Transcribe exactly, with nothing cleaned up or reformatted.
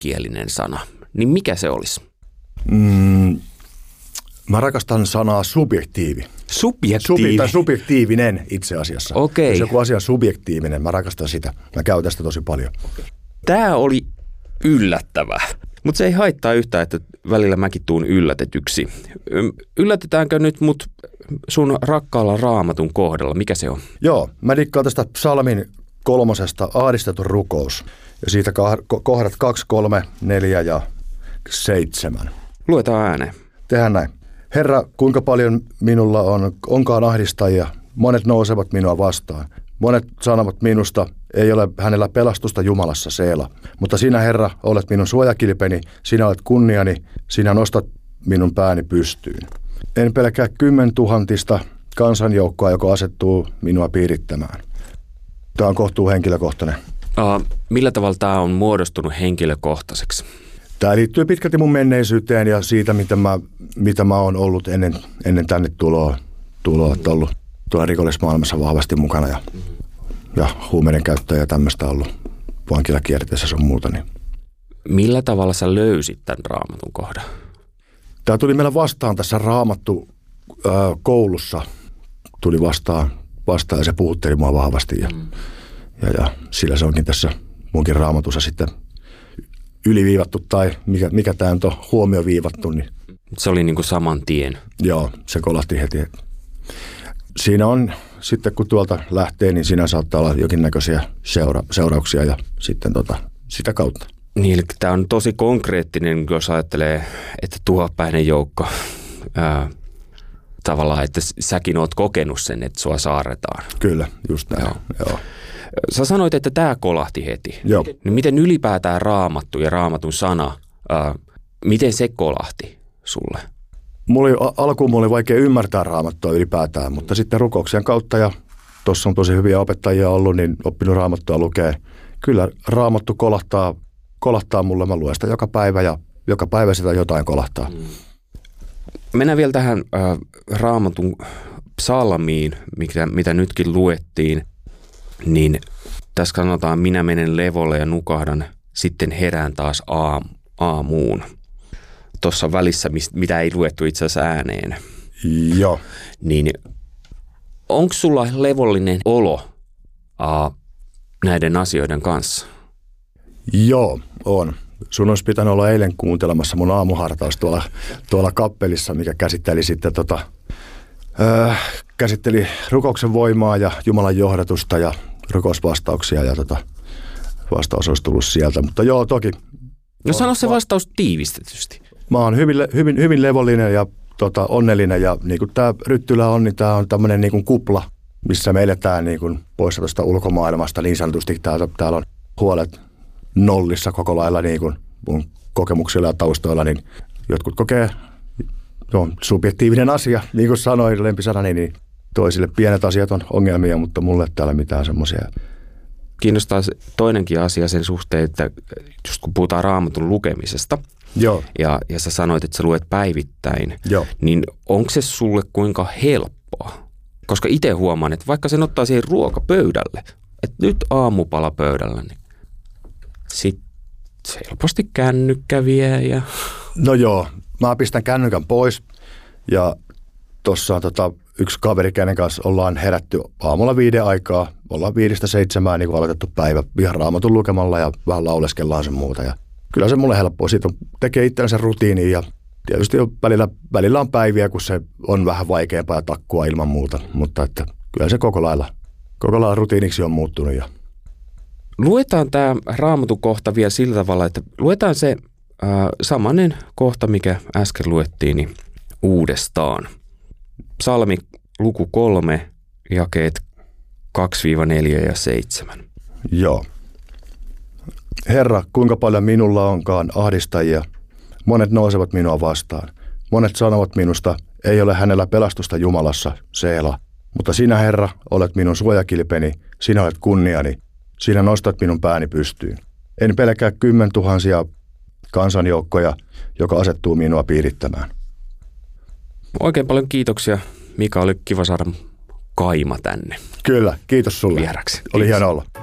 suomenkielinen sana, niin mikä se olisi? Mm, mä rakastan sanaa subjektiivi. Subjektiivi? Subi, tai subjektiivinen itse asiassa. Okei. Jos joku asia on subjektiivinen, mä rakastan sitä. Mä käytän sitä tosi paljon. Tämä oli yllättävää, mutta se ei haittaa yhtään, että välillä mäkin tuun yllätetyksi. Yllätetäänkö nyt mut sun rakkaalla Raamatun kohdalla? Mikä se on? Joo, mä dikkaan tästä psalmin kolmosesta ahdistettu rukous. Ja siitä kohdat kaksi, kolme, neljä ja seitsemän. Luetaan ääneen. Tehdään näin. Herra, kuinka paljon minulla on, onkaan ahdistajia, monet nousevat minua vastaan. Monet sanovat minusta, ei ole hänellä pelastusta Jumalassa Seela. Mutta sinä, Herra, olet minun suojakilpeni, sinä olet kunniani, sinä nostat minun pääni pystyyn. En pelkää kymmentuhantista kansanjoukkoa, joka asettuu minua piirittämään. Tämä on kohtuu henkilökohtainen. Uh, millä tavalla tämä on muodostunut henkilökohtaiseksi? Tämä liittyy pitkälti mun menneisyyteen ja siitä, mitä mä, mitä mä oon ollut ennen, ennen tänne tuloa, tuloa että ollut tuolla rikollismaailmassa vahvasti mukana ja, ja huumeiden käyttöä ja tämmöistä ollut vankilakierteessä sun muuta. Niin. Millä tavalla sä löysit tämän Raamatun kohdan? Tämä tuli meillä vastaan tässä Raamattu äh, koulussa. Tuli vastaan, vastaan ja se puhutteli mua vahvasti ja, mm. ja, ja sillä se onkin tässä munkin Raamatussa sitten yliviivattu tai mikä, mikä tämä nyt on huomioviivattu. Niin. Se oli niin kuin saman tien. Joo, se kolahti heti. Siinä on sitten kun tuolta lähtee, niin siinä saattaa olla jonkinnäköisiä seura- seurauksia ja sitten tota, sitä kautta. Niin, eli tämä on tosi konkreettinen, jos ajattelee, että tuhapäinen joukko ää, tavallaan, että säkin oot kokenut sen, että sua saarretaan. Kyllä, just näin. Joo. Joo. Sä sanoit, että tämä kolahti heti. Joo. Niin miten ylipäätään Raamattu ja Raamatun sana, ää, miten se kolahti sulle? Mulla oli, alkuun mulla oli vaikea ymmärtää Raamattua ylipäätään, mutta sitten rukouksien kautta ja tuossa on tosi hyviä opettajia ollut, niin oppinut Raamattua lukee. Kyllä Raamattu kolahtaa, kolahtaa mulle, mä luen sitä joka päivä ja joka päivä sitä jotain kolahtaa. Mm. Mennään vielä tähän äh, Raamatun psalmiin, mitä, mitä nytkin luettiin, niin tässä sanotaan, minä menen levolle ja nukahdan, sitten herään taas aam, aamuun. Tuossa välissä, mitä ei luettu itse asiassa ääneen. Joo. Niin onko sulla levollinen olo uh, näiden asioiden kanssa? Joo, on. Sun olisi pitänyt olla eilen kuuntelemassa mun aamuhartaus tuolla, tuolla kappelissa, mikä käsitteli sitten tota, äh, käsitteli rukouksen voimaa ja Jumalan johdatusta ja rukousvastauksia ja tota, vastaus olisi tullut sieltä. Mutta joo, toki. No sano se vastaus tiivistetysti. Mä oon hyvin, hyvin, hyvin levollinen ja tota, onnellinen ja niin kuin tämä Ryttylä on, niin tämä on tämmöinen niin kuin kupla, missä me eletään niin kuin poissa tuosta ulkomaailmasta niin sanotusti. Täällä, täällä on huolet nollissa koko lailla niin kuin mun kokemuksilla ja taustoilla, niin jotkut kokee, no, subjektiivinen asia, niin kuin sanoin lempisanani, niin toisille pienet asiat on ongelmia, mutta mulle ei täällä mitään semmoisia. Kiinnostaa toinenkin asia sen suhteen, että just kun puhutaan Raamatun lukemisesta, Joo. Ja, ja sä sanoit, että sä luet päivittäin, Joo. niin onko se sulle kuinka helppoa? Koska itse huomaan, että vaikka sen ottaa siihen ruokapöydälle, että nyt aamupala pöydällä, niin sitten helposti kännykkä vie ja... No joo, mä pistän kännykän pois ja tuossa on tota, yksi kaveri, kenen kanssa ollaan herätty aamulla viiden aikaa. Ollaan viidestä seitsemään niin kuin aloitettu päivä ihan Raamatun lukemalla ja vähän lauleskellaan sen muuta. Ja kyllä se mulle helppoa. Siitä tekee itsellensä rutiiniin ja tietysti välillä, välillä on päiviä, kun se on vähän vaikeampaa ja takkua ilman muuta. Mutta että kyllä se koko lailla, koko lailla rutiiniksi on muuttunut. Ja. Luetaan tämä Raamatun kohta vielä sillä tavalla, että luetaan se äh, samanen kohta, mikä äsken luettiin, niin uudestaan. Psalmi luku kolme, jakeet kaksi neljä ja seitsemän. Joo. Herra, kuinka paljon minulla onkaan ahdistajia, monet nousevat minua vastaan. Monet sanovat minusta, ei ole hänellä pelastusta Jumalassa, Seela. Mutta sinä, Herra, olet minun suojakilpeni, sinä olet kunniani, sinä nostat minun pääni pystyyn. En pelkää kymmentuhansia kansanjoukkoja, joka asettuu minua piirittämään. Oikein paljon kiitoksia. Mika, oli kiva saada kaima tänne. Kyllä, kiitos sulle. Vieraksi. Oli hieno olla.